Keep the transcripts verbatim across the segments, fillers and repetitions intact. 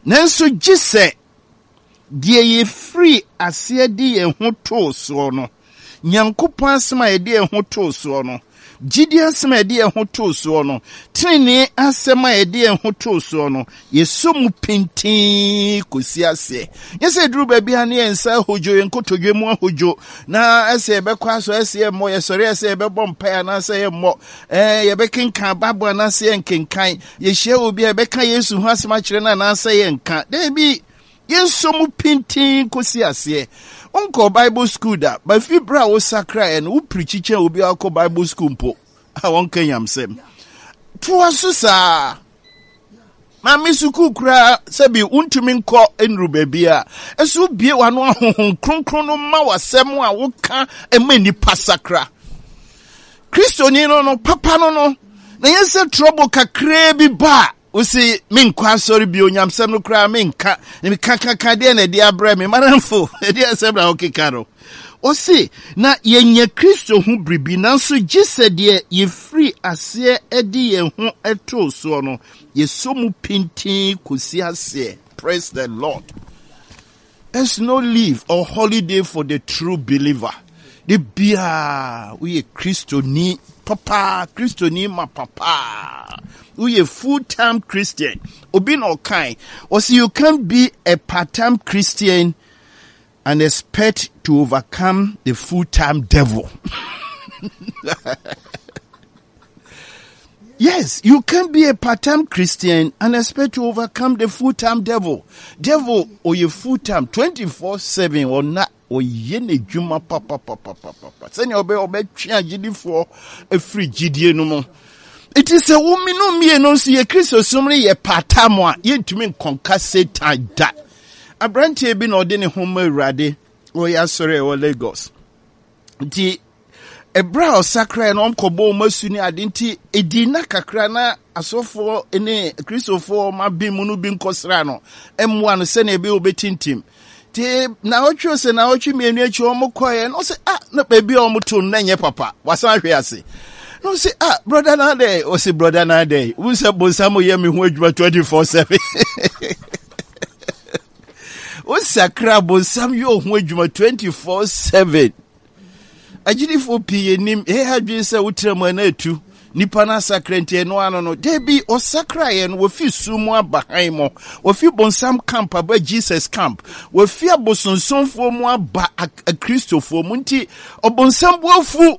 nanso gise die ye free ase di ye ho to so no Nyankopɔn asema ye di ye ho to so no Gidi asema ye di ye ho to so no Trini asema ye di ye ho to so no Yesu mu pintin kosi ase Yese duru baabi ane ye nsa hojo ye nkotodwe mu hojo na ase be kwa so ase ye mo ye sori ase ye be bompa ya na ase ye mo eh ye be kenkan Bible na ase ye kenkan ye hye obi ye be kan Yesu ho asema kire na na ase ye nka debi Yenso mu pintin kosi ase Unko Bible school da ba fi bra wo sakra en wo preachiche obi akọ Bible school mpo a won kanyam sem to asusa ma misuku kura sebi untumi nkọ enru bebia esu bie wano ahohon kronkron no ma wasem a wo ka emani pasakra Kristo ni no no papa no no na yense trouble kakra bi ba Usi min kwa sorry bi onyamsem no kra min ka mi kaka ka de na de abra mi maramfo e de asebra okikaro osi na yenye Kristo hu bribi nanso gise de ye free ase edi ye hu eto so no ye somu pintin kosi ase. Praise the Lord. There's no leave or holiday for the true believer. The bia we Kristo ni papa Kristo ni ma papa we a full-time Christian obi no kind or see you can't be a part-time Christian and expect to overcome the full-time devil. Yes, you can be a part-time Christian and expect to overcome the full-time devil. Devil or you full-time twenty-four seven or not or yene juma papa papa papa. Send your be obe change for a free G D A no more. It is a woman no me no see a Christ or somebody ye part-time one ye to me conquer Satan that. A brand here been ordaining home rade or ya sorry or Lagos. The Ebra o sakra no mkobo masuni adinti edina kakra na asofo ene Christopher ma bi mu no bi nkosra no emwa no se na ebe obetintim ti na otwe se na otwe mienu achi o mkoye no se ah na baby o mto na nye papa wasan hwe ase no se ah brother na dey o se brother na dey we se bonsamo ye me hu adwuma twenty-four seven o sakra bonsam yo hu adwuma twenty-four seven Ajidi fo pie nim e hadwe se wutrem na atu nipa na sakrente no ano no debi o sakra ye no wofi sumu abahan mo wofi bonsam camp aba Jesus camp wofi abosonsonfo mu aba a Christopher mu nti obonsam bofu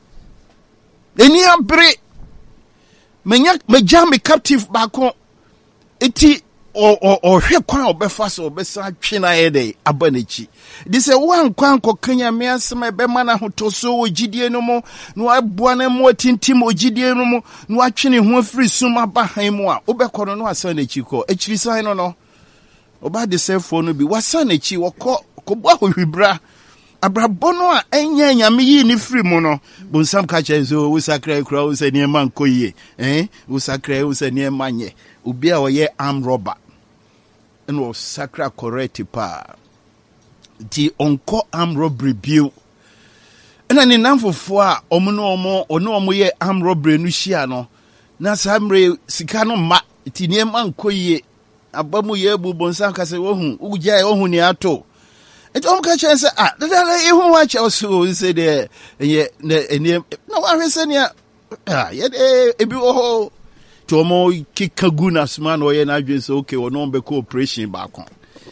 eni abre menya meja me captive bako eti o o o hwe kwan obefa so obesa twe na ye dey abanichi di se wan kwan kokanya me asema be mana hotoso ogidie no mo no aboa na mo tintim ogidie no mo no atwene ho afiri suma bahan mu a obekoro no asa na chi ko echiri san no no oba de se fo no bi wasa na chi wokọ kobua hohwibra abrabono a enya nyame yi ni firi mu no bonsam ka chenzo wo sakra kura wo se ne man koye eh wo sakra wo se ne manye obi a oye arm robber and was sacra correct pa di onko arm robbery bill and an namfofo a omo no omo ono omo ye arm robbery no hia no na samre sika no ma ti ne man koye abamu ye bu bonsan ka se wo hu ugya ye wo ni ato et om ka chense ah dada e hu wa che so se de ye ne na wa hwese ne ah ye e bi o Tomo kikaguna sman oye na adwen se okay wo no be cooperation ba kon.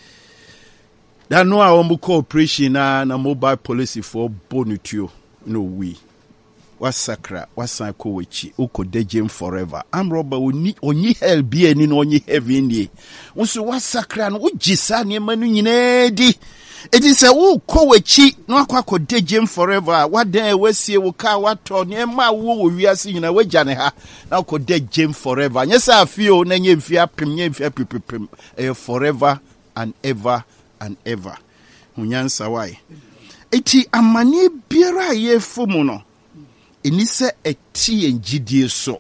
Da no a wo cooperation na na mobile police for bonutuo no we. Wasakra wasan ko wechi ukodejem forever. Am robber oni onyi hell bi ani no onyi heaven ni. Unso wasakra no ugisa ne manu nyina di. It is a woo ko wechi no akwa dejem forever. What day we see wo ka wato ne ma wo wiase nyina wagya ne ha na ko dejem forever. Nyesa afio na nye mfia pem nye mfia pipipim eh forever and ever and ever. Hunyansa wai. Eti amane biara ye fomu no. Enise eti enjidie so.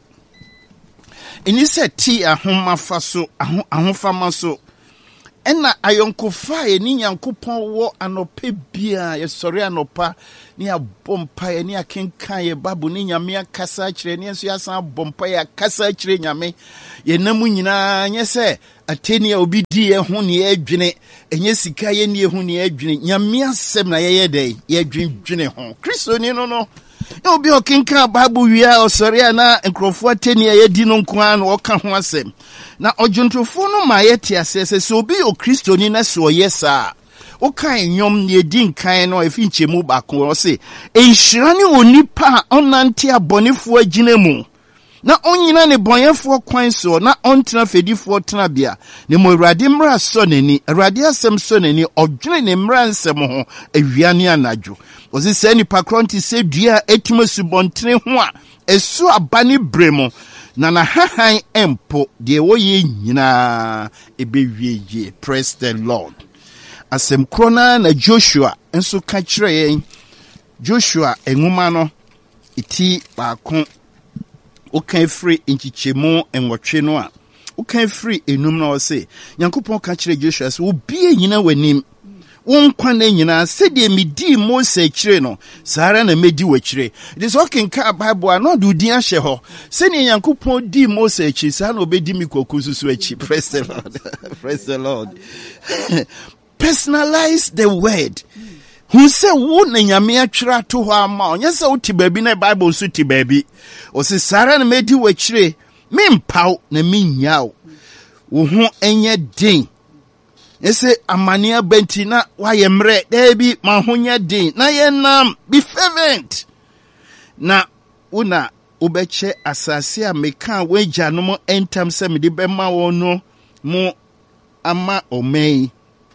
Enise ti ahomafa so ahofama so. Ena ayonkofa ye ni nyankopon wo anope bia ye sori anopa ni abompa ye ni akenkan ye babu ni nyame akasa kire ni enso yasan abompa ye akasa kire nyame ye namu nyina nye se ateni a obi di ehu ne adwene enye sika ye ne ehu ne adwene nyame asem na ye ye dai ye dwendwene ho Kristo ni no no e obi okenka Bible wia osori na nkrofo ateni a ye di no nko an oka ho asem na ojuntofo no ma ye te asese so obi o Kristo ni na so yesa o kan nyom ne di nkan no efi nchemu ba ko o se enhyira ne onipa onante abonefo agina mu na onyina ne bonyefo kwan so na ontena fedifo tena bia ne mo Awurade mra so nani Awurade asem so nani odwene ne mra nsem ho awiane anadwo ozi se nipa kronti se dua etimo subontene ho a esu abane bremo na na hahan empo de wo ye nyina ebewieye. Praise the Lord. Asem krona na Joshua enso ka kire Joshua enwuma no iti baako okan free inchichemu enwotwe no a okan free enum na o se Nyankopɔn ka kire Joshua se obi enyina wanim won kwana nyina se de medi Mose kire no sara na medi wakire. It is okay ka Bible no do din ahye ho se ne Nyankopɔn di Mose kire sa na obedi mi koku susu achi. Praise the Lord. Praise the Lord. Personalize the word. Who say wo na nyame atwira to ho ama onye se wo ti baabi na Bible so ti baabi o se sara na medi wakire me mpaw na me nyaw wo ho enye den ese amania benti na waye mre debi ma ho nya den na ye nam be fervent na una obeche asase a meka wagya no mo entam se me de bema wo no mo ama omei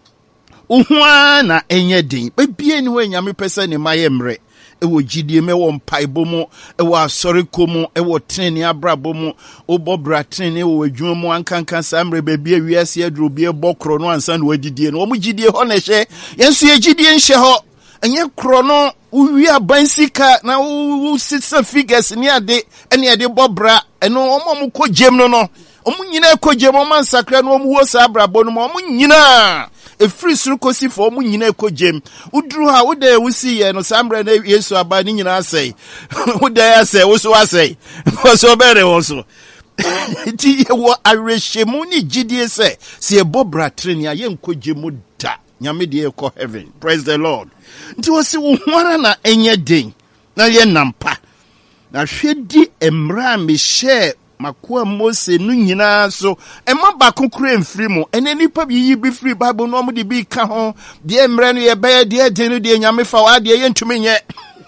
uhua na enye din bebie ni ho nyame pese ne maye mre ewo gidie me wo mpaibo mu ewo asori komu ewo treni abrabo mu obobra treni wo adwuma mu ankankan samre bebie wiase aduro bie bokro no ansa na wadidie no wo gidie ho na hye yenso ye gidie nhye ho enye kro no uwi abansika na wo sitsa figures ni ade ene ade bobra eno omo mu kogem no no omo nyina kogem o man sakra no omo wo sa abrabo no omo nyina e free suru kosi fo mu nyina ekojem uduru ha wo da wusi ye no sambre na Yesu aba ni nyina asai wo da ya sai wo so asai wo so bere wo so ti wo arehemu ni gidie se se e bobra treni aye nkogemu da nyame de e ko heaven. Praise the Lord. Nti wo se wo hwara na enye den na ye nampa na hwedi emra me share makoa Mose no nyina so ema ba konkure mfiri mu ene nipa bi yi bi free Bible no mo de bi ka ho de emre no ye be de de no de nyame fa wa de ye ntumi nye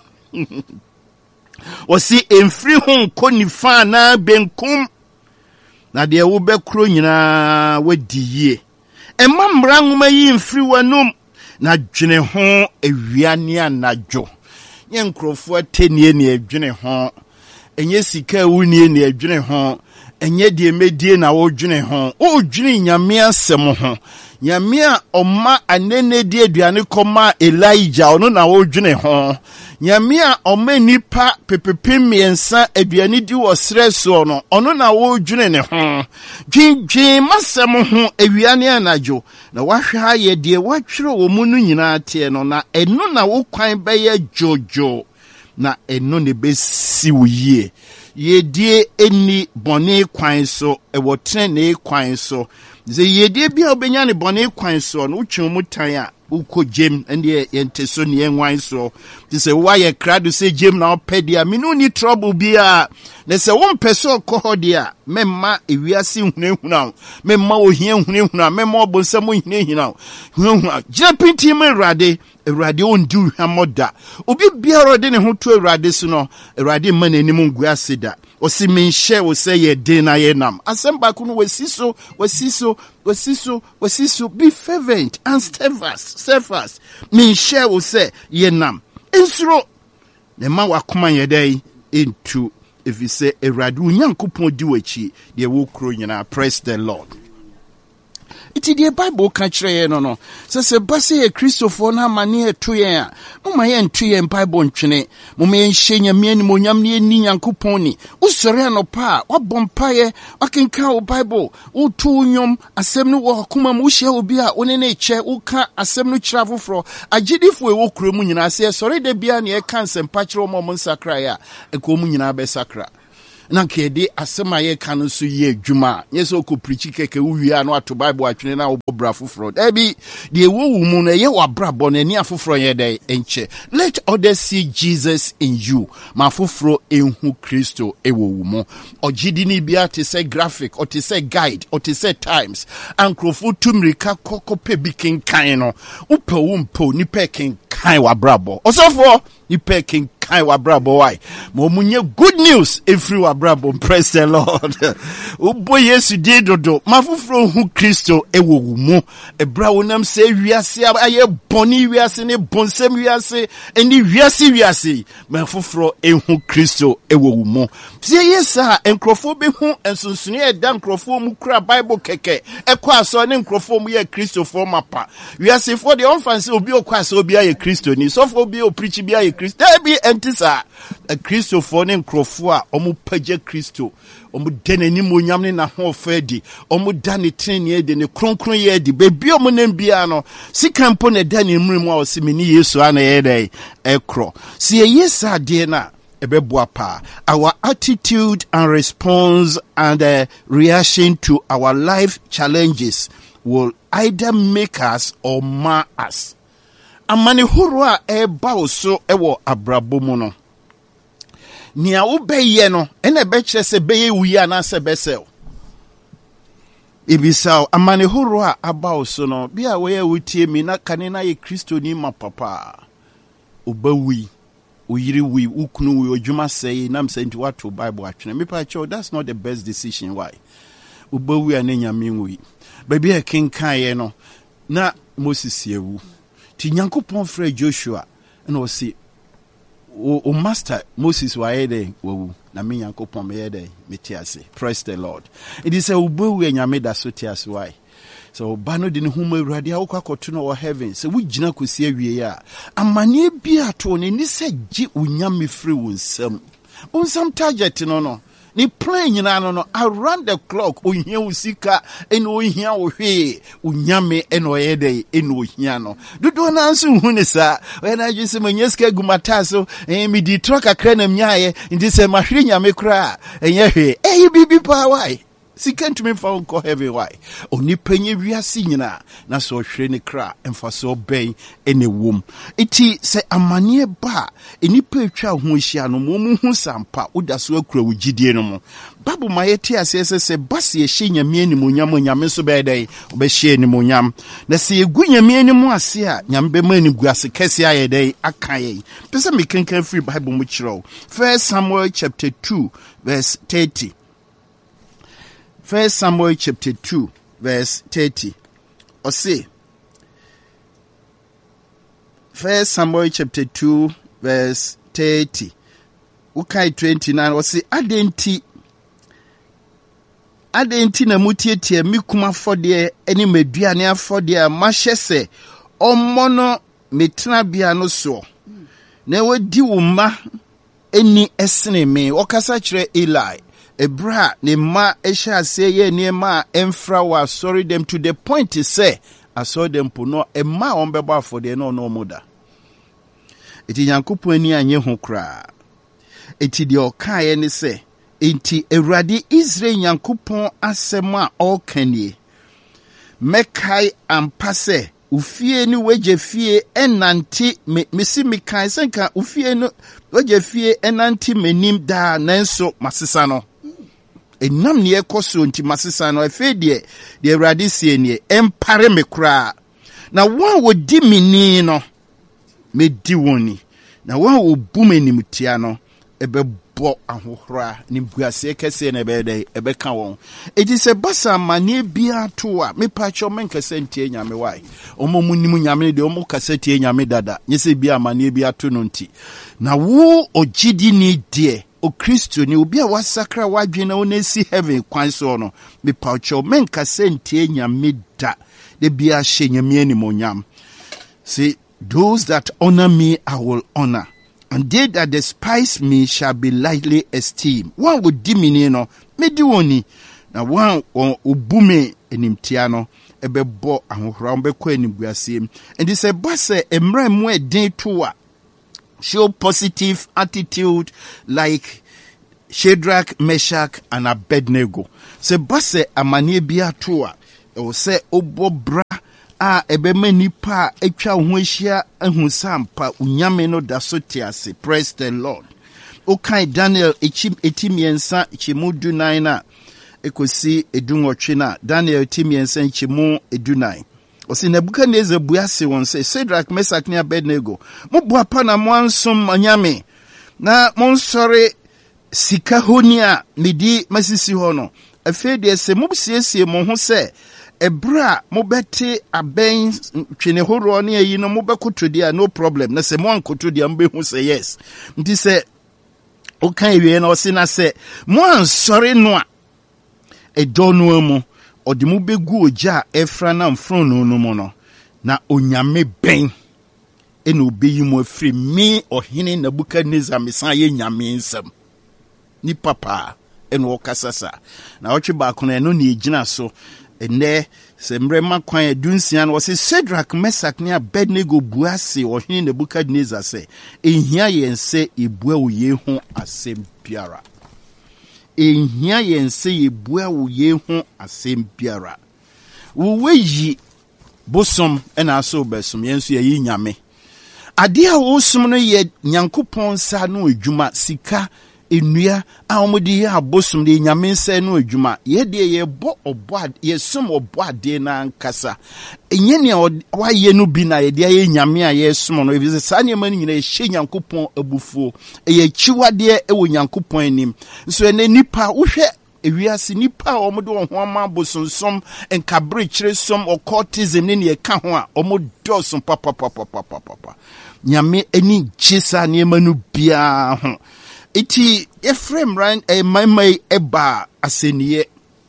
osi emfiri ho nkonifa na benkum na de wo be kro nyina wadi yie ema mra nwoma yi mfiri wanum na dwene ho ewiane anadwo nye nkrofo atenie ne adwene ho enye sika wunie ne adwene ho enye de medie na wo dwene ho o dwene nyame asem ho nyame a oma anene de aduane koma Elijah ono na wo dwene ho nyame a oma nipa pepepem miensa aduane di wo sreso no ono na wo dwene ne ho dwindwin masem ho awiane anadwo na wahwa ye de watwere wo mu no nyina te no na eno na wo kwan be ye jojo na eno ne besi wo yie yedie eni bone kwan so e wo trene kwan so ze yedie bia obenya ne bone kwan so no utwe mu tan a ukogem ende yente so ne enwan so se wa ye krado se gem na opedia me no ni trouble bia na se wo mpeso kohodia memma ewiase hunehuna memma ohia hunehuna memma obonsam hunehina hunehuna gina pinti me Awurade Awurade ondu hwamoda obi biara de ne ho to Awurade so no Awurade ma nanim ngu aseda osi menhye wo se ye den na ye nam asemba ko no wasiso wasiso wasiso wasiso be fervent and steadfast steadfast menhye wo se ye nam ensuro ne ma wakoma ye dai into if you say Awurade Onyankopɔn di wachi de wo kro nyina. Praise the Lord. Iti the Bible ka kire no no se se base ye Christopher na mane eto yen a moma ye nto yen Bible ntwene moma ye nhye nyame ni monyam ne ni Nyankopɔn ni usore anopa wabompa ye wakenka o Bible utu nyom asem no wo kuma mu hye obi a one na eche uka asem no kira foforo agidifo e wo kuro mu nyina se sore de bia ne e kan sem pa kire mo mo sakra ya e ko mu nyina be sakra na kede asema ye kan so ye adwuma yeso ko preach keke wuya no ato bible atwene na wo bra foforo ebi de wo wu mu no ye wa bra bo na ni afoforo ye dey enche. Let others see Jesus in you. Ma foforo enhu Kristo ewo wu mu. Ogidi ni bia te say graphic or te say guide or te say times ankrofo tumrika kokope bi kenkan no upe wo mpo ni pe kenkan wa brabo osofo ni pe kenkan wa brabo why mo munye good news every wa brabo. Praise the Lord. Ubo Yesu di dodo mafufro hu Kristo ewo wu mu ebra wonam se wiase aye boni wiase ne bonsem wiase eni wiase wiase mafufro ehu Kristo ewo wu mu. Tie yesa enkrofo be hu ensunsune e dan enkrofo mu kura Bible keke ekwa aso ne enkrofo mu ye Kristo for mapa wiase for the onfanse obi okwa aso obi aye Kristo ni so for obi o preach bi aye Kristo be entisa a Kristo for ne enkrofo a omu page Kristo omu deneni mo nyam ne na ho fadi omu dane trenie de ne kronkron ye di bebi omu nem bia no sikampo ne dane mrimu a osimini Yesu ana ye dai ekro si ye yesa de na ebeboapa. Our attitude and response and uh, reaction to our life challenges will either make us or mar us. Amani hurua eba oso ewo abrabomu no. Nia ubeye no ene beche se beye uya na se besel. Ibisao amani hurua aba oso no biya weye utie mina kanina ye Kristo ni mapapa. Ubewi. Uyiri wi ukunu wi ojuma say nam say into what to Bible atwene me pa cho that's not the best decision. Why ubawi anenya minwi baby a king kan no na Moses yewu ti Nyankopon frɛ Joshua na o say o, o master Moses wa yede wo na me Nyankopon me yede metiase. Praise the Lord. It is a ubawi anyame da so tiase. Why so bano de ne huma awurade awokwa koto no heaven se wugina kosi awie ya amane bia to ne ni se gi unyame free wonsam wonsam target no no ni plan nyina no no around the clock ohia usika eno ohia wo hwe unyame eno yede eno ohia no dodo na nso hu ne sa we na dwese manyeska gumata so eh mi di troka kra na mnyaye ndi se mahwe nyame kra enye hwe eh bibi pa why Sikan to me found call heavy why. Only penny we are seeing na so shrini cra and for so bay any womb. Iti say a mania ba any petra who no mumu sampa uda so crow with Gideon. Babu Mayetia says, say, Bassi, a shinya mini munyam, yameso bede, obeshe ni munyam. Na see a gunya mini moasia, yambe many guasi kessia day, akaye. Pesa me can free Bible muchro. First Samuel chapter two, verse thirty. First Samuel chapter two, verse thirty. Or say, First Samuel chapter two, verse thirty. Ukai twenty-nine. Or say, Adenti. Adenti na mutietie mikuma fodie eni meduane afodie machese omono metna bia no so. Na wadi wo ma eni esene me. Okasa kire Eli. Ebra ne ma esha say ye ne ma emfra wa sorry them to the point to say I saw them puno e ma on beba for the no no moda. Eti Nyankopon ani anye ho kra. Eti de okaye ne say enti Ewurade Israel Nyankopon asema okanie. Mekai ampase ufie ni weje fie enanti me misi mekai senka ufie no weje fie enanti menim da nanso masesa no. Enam ne ekoso nti masesa no afi de de Ewurade sie ne empare me kra na wan wo di mini no me di woni na wan wo bu menim tia no ebebo ahohora ni buase kese na be dey ebeka won edi se basa mane bia to a me pacho men kese ntie nyame wai omo munim nyame de omo kase tie nyame dada nyese bia mane bia to no nti na wo ogidi ni de o Kristo ni obi a wasakra wadwena onesi heaven kwan so no me paucho men kase ntie nyame da de bia hye nyame ni monyam. See, those that honor me I will honor, and they that despise me shall be lightly esteemed. One would dimini no me di woni na one obume enimtiano ebebo ahohora mbekọ enibuasem. And this a boss emra mu e den to a show positive attitude like Shadrach, Meshach, and Abednego. Se base amanie bia to a e se obobra a ebema nipa etwa ho ahia ahu sampa unyame no da so tiase. Praise the Lord. Okay, Daniel echim etimiensa chimu dunai na ekosi edunwotwe na Daniel etimiensa chimu edunai. Osi Nebukadnezar buase won say Shadrach, Meshach, and Abednego mo boapa na mo ansom anyame na mo nsore sika honia medi masisi ho no afi de se mo siesie mo ho se ebra mo bete aben twene horo ne yi no mo bekotodi a no problem na se mo ankotodi am be hu se yes nti se okay wie na osi na se mo ansore no a edono amu odi mo begu oja efra na mfron no no mo no na onyame ben ena obeyi mo afri mi ohene Nebukadnezar mesan ye nyame nsam ni papa eno okasasa na otwe ba kono eno ne egina so ene sembre makwan edunsia no se Shadrach, Meshach, and Abednego buase ohene Nebukadnezar se ehia yense ebua oye ho asem biara ehia yense ebua oye ho asem biara wo weyi bosom ena so besom yenso ye nyame ade a wo som no ye Nyankopon sa no adwuma sika enua a omodi ya abosom de nyame nsa no adwuma ye de ye bo obo ye som obo ade na nkasa enye ne waye no bi na ye de ye nyame a ye som no ebi sa ne mani nyina ye hye Nyankopon abufuo ye chiwade e wo Nyankopon anim so ene nipa wo hwe ewiase nipa omodo ho ama bosonsom enkabre kire som occultism ne ne ka ho a omodo som papa papa papa papa nyame eni chisa ne manu bia ho iti Ephraim ran e maimai eba aseniye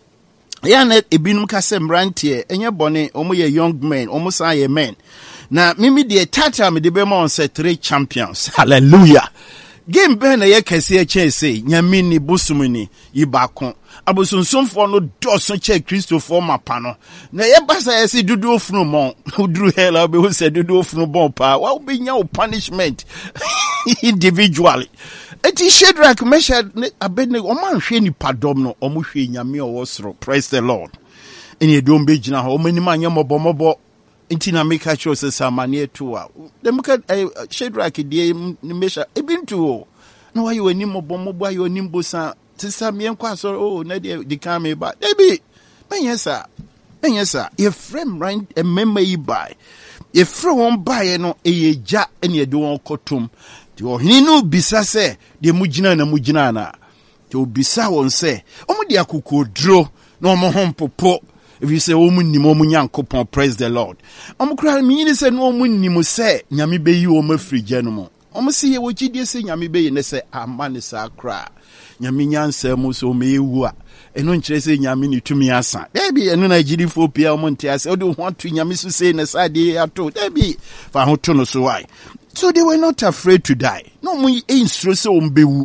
yana ebinum kasem rantie enye bone omo ye young men omo san ye men na mimi de tata me de be ma on say three champions hallelujah game be na ye kase e chese nyame ni busumuni yibakon abosonsomfo no doso che Christopher mapano na ye basa ye se dudu ofunu mon udru hela be wo se dudu ofunu bon pa wa be nya o punishment individually. Eti Shadrach, Meshach, Abednego o man hwe ni padom no o mo hwe nyame o wosoro. Praise the Lord. Eni edom be gina ho o mani ma nyamo bomobo nti na make sure say samane to a dem ka Shadrach die ni Meshach ebintu o na why you ni mobomobo ayo ni mbosa tisa me nkwa so oh na de di kan me ba debi menyesa menyesa Ephraim right e memma yi bai Ephraim won bai no eyeja ene ede won kotom ti ohini no bisa se de mugina na mugina na ti obisa won se omo de akokodro na omo hompopo if you say omo nim omo Nyankopon. Praise the Lord. Omo kra mi ni se no omo nim se nyame beyi omo frigye no mo omo se ye wogidie se nyame beyi ne se amane sa kra nyame nyansa mu so me ewu a eno nkire se nyame ni tumi asa debi eno na gidifo pia omo ntiase o de ho to nyame so se ne sa de ato debi fa ho to no so why. So they were not afraid to die. No mo instro se ombewu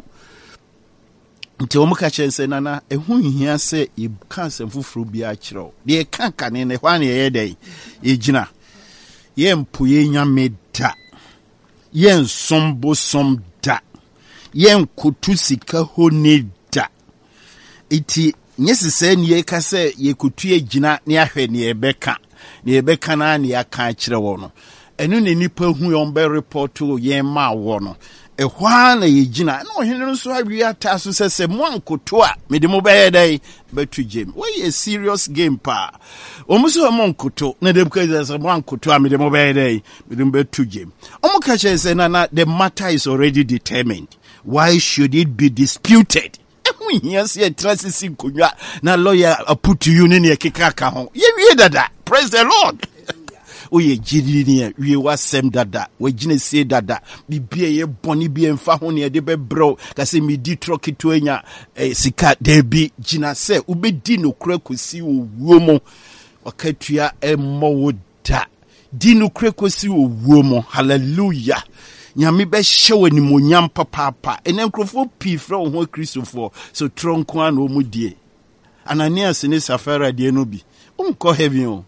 nti omo ka chense nana ehu hia se e cancer fufuru bia kire de kanka ne ne hwa ne ye dai e gina ye mpo ye nyame da ye nsombo som da ye nkotu sika honi da iti nyesi se ne ye ka se ye kotu ye gina ne ahwe ne ye beka ne ye beka na ne ya kan kire wo no enu ne nipa hu yon be report ye ma wo no e hwa na ye gina na ohene no so awi ata so se se mo ankoto a me de mo be dai betu game we a serious game pa omo so mo ankoto na de because se mo ankoto a me de mo be dai me de betu game omo ka che se na na the matter is already determined. Why should it be disputed? Yes, ye trasisi kunwa na lawyer put you ni ekeka ka ho ye wie dada. Praise the Lord. Oye jiri ni we wasem dada we gine se dada bibie ye boni bi emfa ho ne de be bro ka se mi di troki to enya eh, sika debi gina se ubedi no kura kosi owuo mo wakatua emmo woda di no kura kosi owuo mo. Hallelujah. Nyame be hyewe ni monyam papa ene nkrofo pi fra ho Christopher so tronko an o mu die Ananias ne Safira die no bi um ko heaven o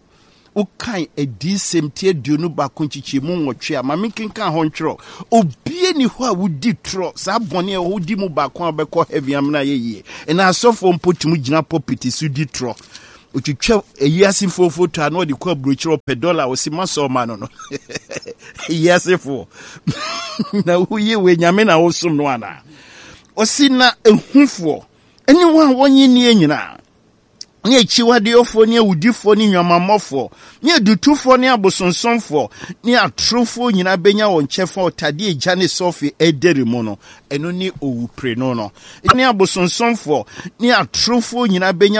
ukai a decent tear dunu bakunchi mungochia, mamikin can honchro, obieni who would di tro, saboni who di mu bakwan beko heavy amna ye, and I saw from put mujina popiti su di tro. Uchi chef a yasin for photo and what the club brutal pedola was a maso man no. Yes, for now who ye when Yamena also noana. Osina a humfo. Anyone one ye na. Nye chiwa de ofo nye udifo ni nyamamofo nye dutufo ni abosonsonfo ni atrofo nyina benya won chefa otade ejane sofi edere mono eno ni owupre no no ni abosonsonfo ni atrofo nyina benya